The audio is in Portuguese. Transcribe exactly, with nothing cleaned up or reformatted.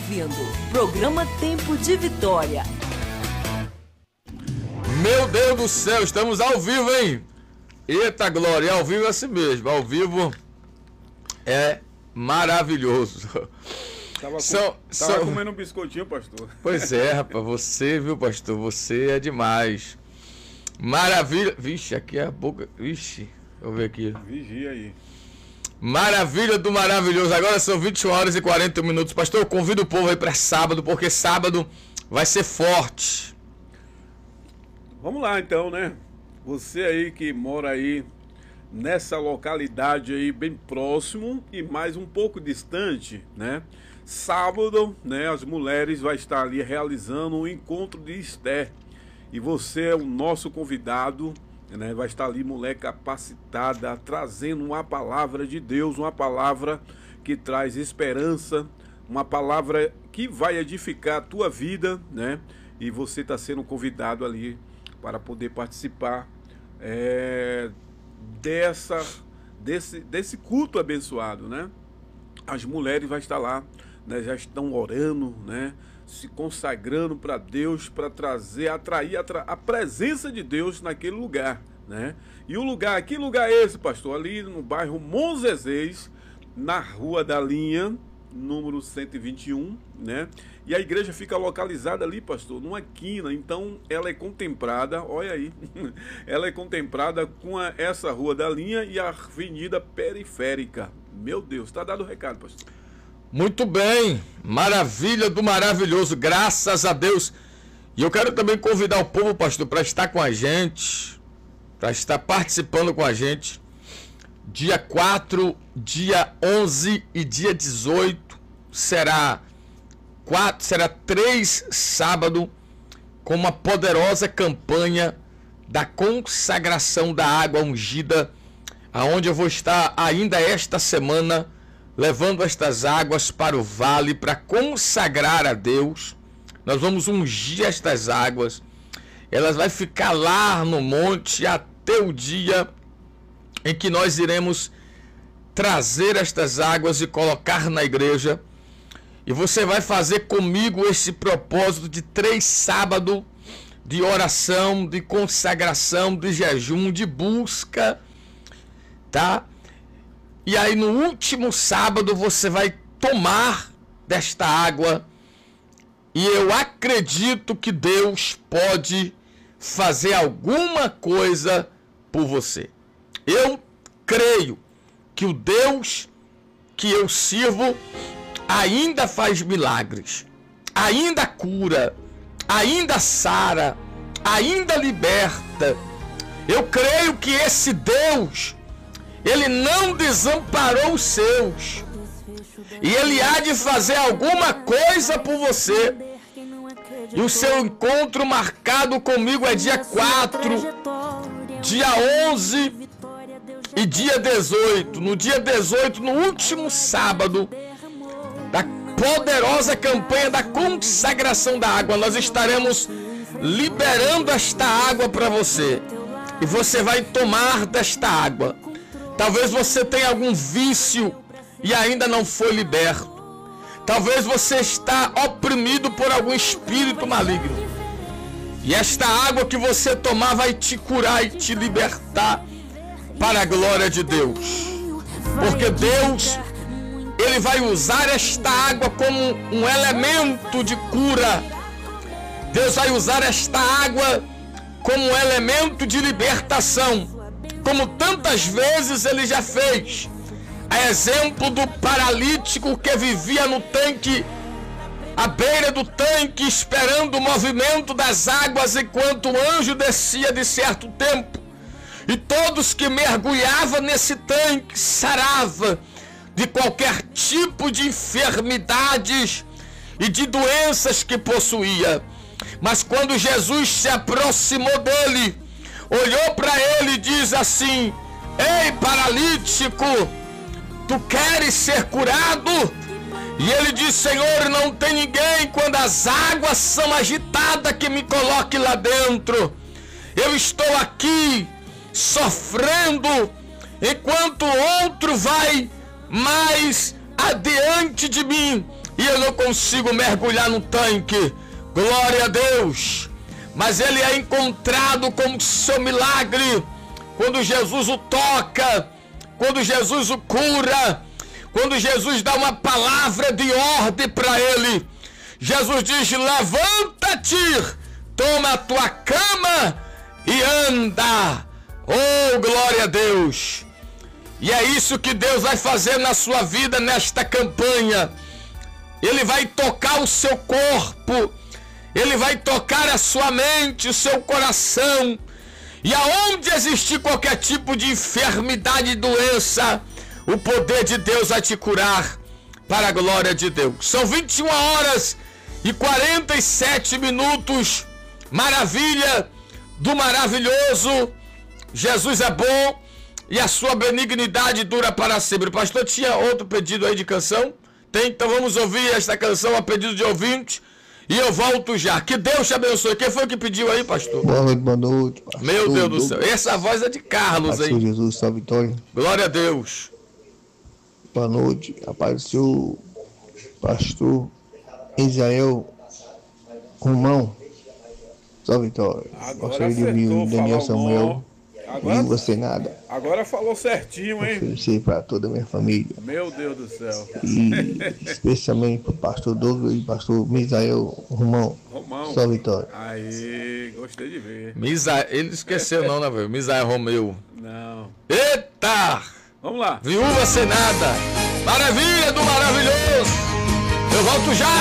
ouvindo Programa Tempo de Vitória. Meu Deus do céu, estamos ao vivo, hein? Eita glória, ao vivo é assim mesmo, ao vivo é maravilhoso. Tava, com, são, tava são... comendo um biscoitinho, pastor. Pois é, rapaz, você, viu, pastor, você é demais. Maravilha, vixe, aqui é a boca, vixe, deixa eu ver aqui. Vigia aí. Maravilha do maravilhoso, agora são vinte e uma horas e quarenta minutos. Pastor, eu convido o povo aí para sábado, porque sábado vai ser forte. Vamos lá então, né? Você aí que mora aí nessa localidade aí bem próximo e mais um pouco distante, né? Sábado, né, as mulheres vão estar ali realizando um encontro de Esther. E você é o nosso convidado, né? Vai estar ali mulher capacitada, trazendo uma palavra de Deus, uma palavra que traz esperança, uma palavra que vai edificar a tua vida, né? E você está sendo convidado ali para poder participar é, dessa, desse, desse culto abençoado, né? As mulheres vão estar lá, né, já estão orando, né, se consagrando para Deus, para trazer, atrair atra, a presença de Deus naquele lugar, né? E o lugar, que lugar é esse, pastor? Ali no bairro Monzezês, na Rua da Linha, número cento e vinte e um, né? E a igreja fica localizada ali, pastor, numa quina. Então ela é contemplada, olha aí, ela é contemplada com a, essa Rua da Linha e a Avenida Periférica. Meu Deus, tá dado o recado, pastor. Muito bem, maravilha do maravilhoso, graças a Deus. E eu quero também convidar o povo, pastor, para estar com a gente, para estar participando com a gente. Dia quatro, dia onze e dia dezoito será quatro, será três sábado com uma poderosa campanha da consagração da água ungida, aonde eu vou estar ainda esta semana levando estas águas para o vale para consagrar a Deus. Nós vamos ungir estas águas, elas vão ficar lá no monte até o dia em que nós iremos trazer estas águas e colocar na igreja. E você vai fazer comigo esse propósito de três sábados de oração, de consagração, de jejum, de busca, tá? E aí no último sábado você vai tomar desta água. E eu acredito que Deus pode fazer alguma coisa por você. Eu creio que o Deus que eu sirvo ainda faz milagres, ainda cura, ainda sara, ainda liberta. Eu creio que esse Deus, Ele não desamparou os seus, e Ele há de fazer alguma coisa por você. E o seu encontro marcado comigo é dia quatro, dia onze e dia dezoito. No dia dezoito, no último sábado da poderosa campanha da consagração da água, nós estaremos liberando esta água para você. E você vai tomar desta água. Talvez você tenha algum vício e ainda não foi liberto. Talvez você está oprimido por algum espírito maligno. E esta água que você tomar vai te curar e te libertar para a glória de Deus. Porque Deus, Ele vai usar esta água como um elemento de cura. Deus vai usar esta água como um elemento de libertação, como tantas vezes Ele já fez. A exemplo do paralítico que vivia no tanque, à beira do tanque, esperando o movimento das águas, enquanto o anjo descia de certo tempo. E todos que mergulhavam nesse tanque sarava de qualquer tipo de enfermidades e de doenças que possuía. Mas quando Jesus se aproximou dele, olhou para ele e diz assim: ei, paralítico, tu queres ser curado? E ele diz: Senhor, não tem ninguém quando as águas são agitadas que me coloque lá dentro. Eu estou aqui sofrendo, enquanto outro vai mais adiante de mim, e eu não consigo mergulhar no tanque. Glória a Deus. Mas ele é encontrado como seu milagre quando Jesus o toca, quando Jesus o cura, quando Jesus dá uma palavra de ordem para ele. Jesus diz: levanta-te, toma a tua cama e anda. Oh, glória a Deus. E é isso que Deus vai fazer na sua vida nesta campanha. Ele vai tocar o seu corpo, ele vai tocar a sua mente, o seu coração. E aonde existir qualquer tipo de enfermidade e doença, o poder de Deus vai te curar para a glória de Deus. São vinte e uma horas e quarenta e sete minutos. Maravilha do maravilhoso. Jesus é bom e a sua benignidade dura para sempre. Pastor, tinha outro pedido aí de canção? Tem? Então vamos ouvir esta canção a pedido de ouvinte. E eu volto já. Que Deus te abençoe. Quem foi que pediu aí, pastor? Boa noite, boa noite, pastor. Meu Deus do céu. Essa voz é de Carlos, pastor aí. Jesus, só vitória. Glória a Deus. Boa noite. Apareceu pastor Israel Romão. Só vitória. Agora Gostaria de acertou, ouvir o Daniel falou Samuel. Agora- E você nada. Agora falou certinho, hein? Oferecer para toda a minha família. Meu Deus do céu. E especialmente para o pastor Douglas e pastor Misael Romão. Romão. Só vitória. Aí, gostei de ver. Misa... Ele esqueceu não, né, velho? Misael Romeu. Não. Eita! Vamos lá. Viúva sem nada. Maravilha do maravilhoso. Eu volto já.